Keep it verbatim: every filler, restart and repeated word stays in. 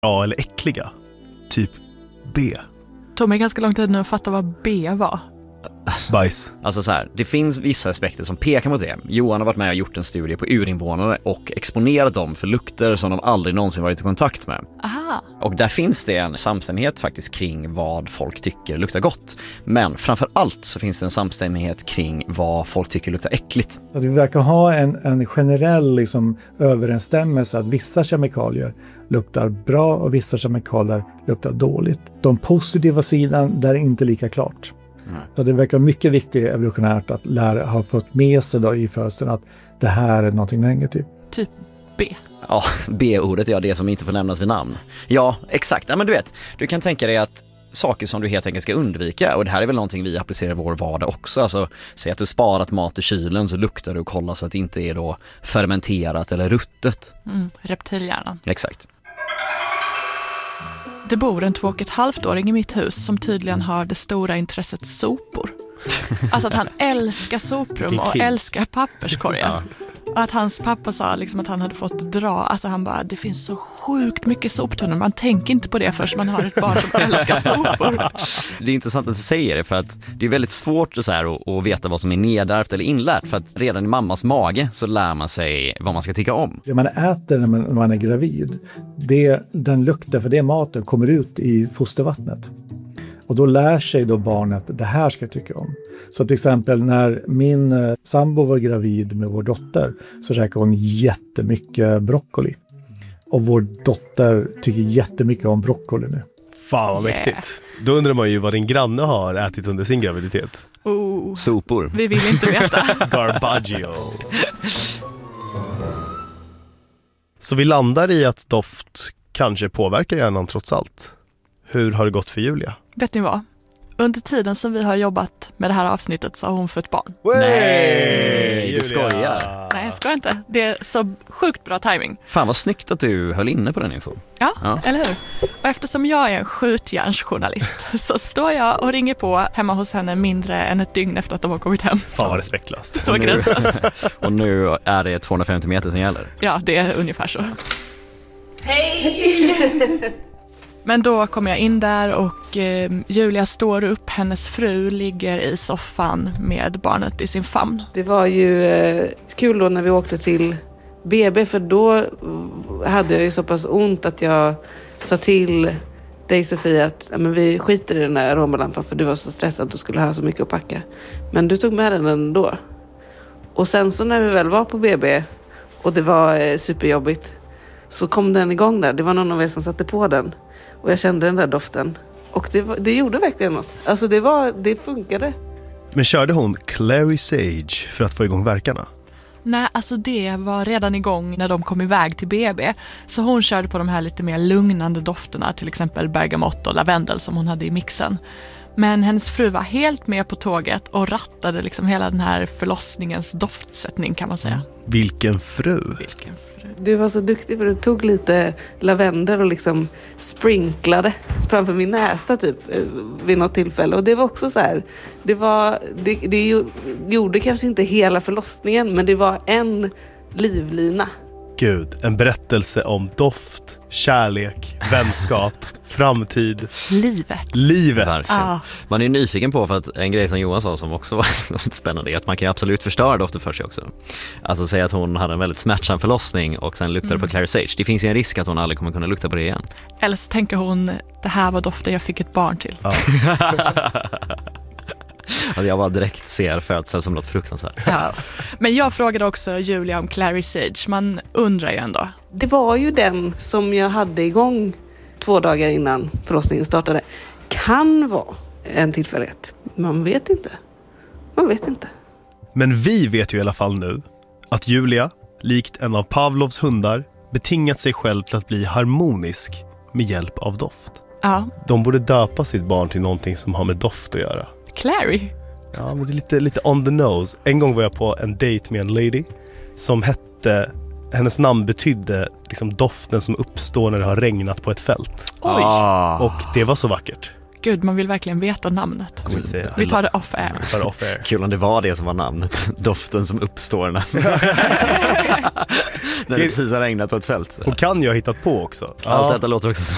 A eller äckliga. Typ B. Tog mig ganska lång tid nu att fatta vad B var. Bajs. Alltså så här, det finns vissa aspekter som pekar mot det. Johan har varit med och gjort en studie på urinvånare och exponerat dem för lukter som de aldrig någonsin varit i kontakt med. Aha. Och där finns det en samstämmighet faktiskt kring vad folk tycker luktar gott. Men framför allt så finns det en samstämmighet kring vad folk tycker luktar äckligt. Att vi verkar ha en, en generell liksom, överensstämmelse att vissa kemikalier luktar bra och vissa kemikalier luktar dåligt. De positiva sidan där är inte lika klart. Mm. Så det verkar mycket viktigt evolutionärt att lära ha fått med sig då i födseln att det här är någonting negativt. Typ B. Ja, B-ordet är ja, det som inte får nämnas vid namn. Ja, exakt. Ja, men du vet, du kan tänka dig att saker som du helt enkelt ska undvika, och det här är väl någonting vi applicerar i vår vardag också. Alltså, säg att du sparat mat i kylen så luktar du och kollar så att det inte är då fermenterat eller ruttet. Mm, reptilhjärnan. Exakt. Det bor en två och ett halvt åring i mitt hus som tydligen har det stora intresset sopor. Alltså att han älskar soprum och älskar papperskorgar. Ja. Och att hans pappa sa liksom att han hade fått dra. Alltså han bara, det finns så sjukt mycket soptunnor. Man tänker inte på det förrän man har ett barn som älskar sopor. Det är intressant att du säger det, för att det är väldigt svårt så här att, att veta vad som är nedärvt eller inlärt. För att redan i mammas mage så lär man sig vad man ska tycka om. Det man äter när man, när man är gravid, det, den lukten för det maten kommer ut i fostervattnet. Och då lär sig då barnet det här ska jag tycka om. Så till exempel när min eh, sambo var gravid med vår dotter så käkade hon jättemycket broccoli. Och vår dotter tycker jättemycket om broccoli nu. Fan vad mäktigt. Yeah. Då undrar man ju vad din granne har ätit under sin graviditet. Oh. Sopor. Vi vill inte veta. Garbaggio. Så vi landar i att doft kanske påverkar hjärnan trots allt. Hur har det gått för Julia? Vet ni vad? Under tiden som vi har jobbat med det här avsnittet så har hon fått barn. Wey! Nej, du skojar. Nej, jag skojar inte. Det är så sjukt bra timing. Fan vad snyggt att du höll inne på den info. Ja, ja, eller hur? Och eftersom jag är en skjutjärnsjournalist så står jag och ringer på hemma hos henne mindre än ett dygn efter att de har kommit hem. Fan vad respektlöst. Så gränslöst. Och nu är det tvåhundrafemtio meter som gäller. Ja, det är ungefär så. Hej! Men då kommer jag in där och eh, Julia står upp, hennes fru ligger i soffan med barnet i sin famn. Det var ju eh, kul då när vi åkte till B B, för då hade jag ju så pass ont att jag sa till dig Sofia att ja, men vi skiter i den där aromalampan för du var så stressad och skulle ha så mycket att packa. Men du tog med den ändå. Och sen så när vi väl var på B B och det var eh, superjobbigt så kom den igång där. Det var någon av er som satte på den. Och jag kände den där doften. Och det, var, det gjorde verkligen något. Alltså det, var, det funkade. Men körde hon Clary Sage för att få igång verkarna? Nej, alltså det var redan igång när de kom iväg till B B. Så hon körde på de här lite mer lugnande dofterna. Till exempel bergamott och lavendel som hon hade i mixen. Men hennes fru var helt med på tåget och rattade liksom hela den här förlossningens doftsättning kan man säga. Vilken fru? Vilken fru? Du var så duktig för du tog lite lavendel och liksom sprinklade framför min näsa typ vid något tillfälle. Och det var också så här, det var, det, det gjorde kanske inte hela förlossningen men det var en livlina. Gud, en berättelse om doft, kärlek, vänskap, framtid. Livet. Livet. Ah. Man är nyfiken på, för att en grej som Johan sa som också var spännande är att man kan ju absolut förstöra dofter för sig också. Alltså säga att hon hade en väldigt smärtsam förlossning och sen luktade mm. på Clary Sage. Det finns ju en risk att hon aldrig kommer kunna lukta på det igen. Eller så tänker hon, det här var doften jag fick ett barn till. Ja. Att jag bara direkt ser födsel som något fruktansvärt. Ja. Men jag frågade också Julia om Clary Sage. Man undrar ju ändå. Det var ju den som jag hade igång två dagar innan förlossningen startade. Kan vara en tillfällighet. Man vet inte. Man vet inte. Men vi vet ju i alla fall nu att Julia, likt en av Pavlovs hundar, betingat sig själv till att bli harmonisk med hjälp av doft. Ja. De borde döpa sitt barn till någonting som har med doft att göra. Clary? Ja, men det är lite, lite on the nose. En gång var jag på en date med en lady som hette, hennes namn betydde liksom doften som uppstår när det har regnat på ett fält. Oj! Ah. Och det var så vackert. Gud, man vill verkligen veta namnet. Jag vill säga. Vi tar det off air. Vi tar det off air. Kul om det var det som var namnet. Doften som uppstår när, när det precis har regnat på ett fält. Och kan jag hittat på också. Allt detta låter också som